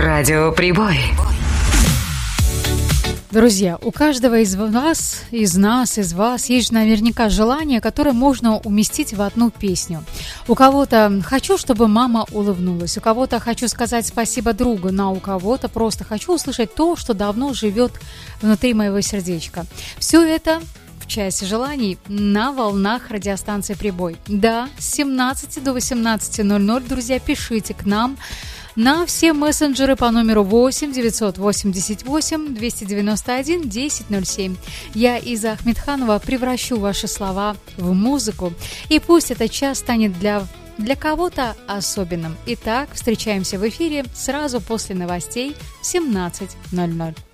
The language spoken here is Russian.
Радио Прибой. Друзья, у каждого из вас, из нас, из вас есть наверняка желание, которое можно уместить в одну песню. У кого-то «хочу, чтобы мама улыбнулась», у кого-то «хочу сказать спасибо другу», но у кого-то просто «хочу услышать то, что давно живет внутри моего сердечка». Все это в часе желаний на волнах радиостанции «Прибой». Да, с 17 до 18:00, друзья, пишите к нам на все мессенджеры по номеру 8 988 291 1007. Я, Иза Ахмедханова, превращу ваши слова в музыку, и пусть этот час станет для кого-то особенным. Итак, встречаемся в эфире сразу после новостей в 17:00.